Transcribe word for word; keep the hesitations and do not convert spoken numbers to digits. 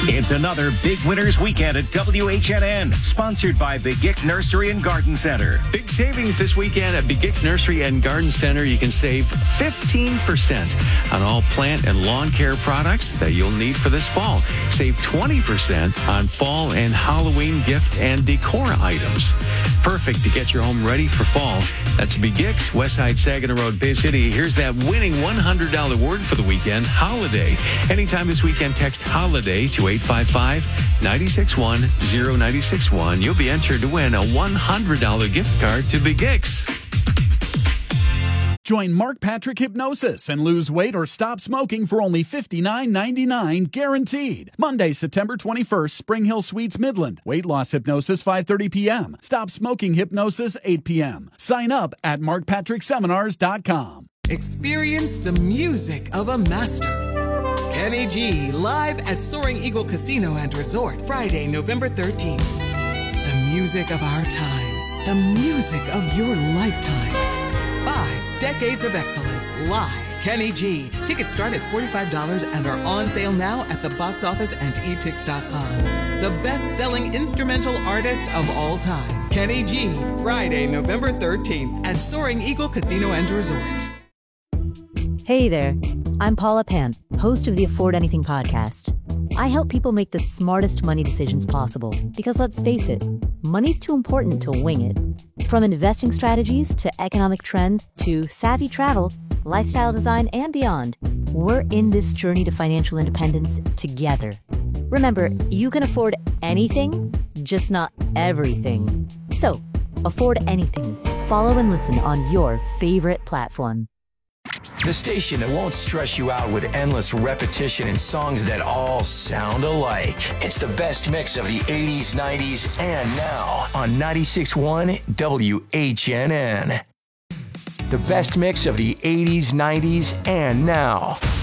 It's another Big Winners Weekend at W H N N, sponsored by Begic Nursery and Garden Center. Big savings this weekend at Begic's Nursery and Garden Center. You can save fifteen percent on all plant and lawn care products that you'll need for this fall. Save twenty percent on fall and Halloween gift and decor items. Perfect to get your home ready for fall. That's Begic's, Westside Saginaw Road, Bay City. Here's that winning one hundred dollars word for the weekend, holiday. Anytime this weekend, text holiday to eight five five, nine six one, zero nine six one. You'll be entered to win a one hundred dollars gift card to Begic's. Join Mark Patrick Hypnosis and lose weight or stop smoking for only fifty-nine ninety-nine guaranteed. Monday, September twenty-first, Spring Hill Suites, Midland. Weight loss hypnosis, five thirty p.m. Stop smoking hypnosis, eight p.m. Sign up at mark patrick seminars dot com. Experience the music of a master. Kenny G, live at Soaring Eagle Casino and Resort, Friday, November thirteenth. The music of our times. The music of your lifetime. Five decades of excellence, live. Kenny G. Tickets start at forty-five dollars and are on sale now at the box office and e tix dot com. The best-selling instrumental artist of all time, Kenny G. Friday, November thirteenth at Soaring Eagle Casino and Resort. Hey there, I'm Paula Pant, host of the Afford Anything podcast. I help people make the smartest money decisions possible because, let's face it, money's too important to wing it. From investing strategies to economic trends to savvy travel, lifestyle design, and beyond, we're in this journey to financial independence together. Remember, you can afford anything, just not everything. So, afford anything. Follow and listen on your favorite platform. The station that won't stress you out with endless repetition and songs that all sound alike. It's the best mix of the eighties, nineties, and now on ninety-six point one W H N N. The best mix of the eighties, nineties, and now